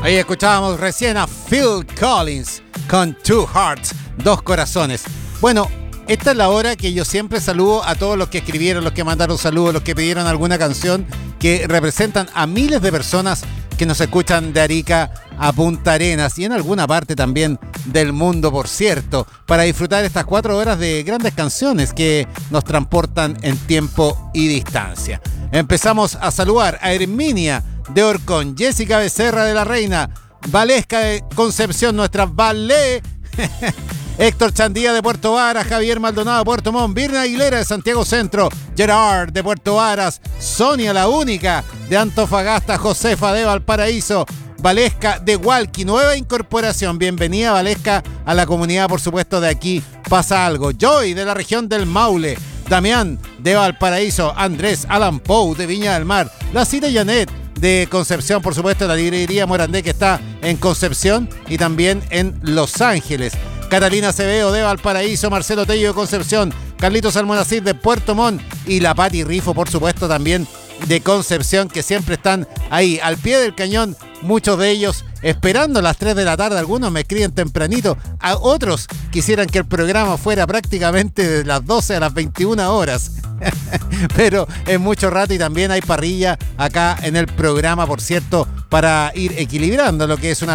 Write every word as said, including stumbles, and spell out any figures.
Ahí escuchábamos recién a Phil Collins con Two Hearts, dos corazones. Bueno, esta es la hora que yo siempre saludo a todos los que escribieron, los que mandaron saludos, los que pidieron alguna canción, que representan a miles de personas que nos escuchan de Arica a Punta Arenas y en alguna parte también del mundo, por cierto, para disfrutar estas cuatro horas de grandes canciones que nos transportan en tiempo y distancia. Empezamos a saludar a Herminia de Orcón, Jessica Becerra de la Reina, Valesca de Concepción, nuestra Valé, Héctor Chandía de Puerto Varas, Javier Maldonado de Puerto Montt, Virna Aguilera de Santiago Centro, Gerard de Puerto Varas, Sonia la Única de Antofagasta, Josefa de Valparaíso, Valesca de Hualqui, nueva incorporación. Bienvenida, Valesca, a la comunidad, por supuesto, de Aquí Pasa Algo. Joy de la región del Maule, Damián de Valparaíso, Andrés Alan Pou de Viña del Mar, la Cita Janet de Concepción, por supuesto, la librería Morandé que está en Concepción y también en Los Ángeles. Catalina Acevedo de Valparaíso, Marcelo Tello de Concepción, Carlitos Almonacid de Puerto Montt y la Pati Rifo, por supuesto, también de Concepción, que siempre están ahí al pie del cañón, muchos de ellos esperando a las tres de la tarde. Algunos me escriben tempranito, a otros quisieran que el programa fuera prácticamente de las doce a las veintiuna horas. Pero es mucho rato y también hay parrilla acá en el programa, por cierto, para ir equilibrando lo que es una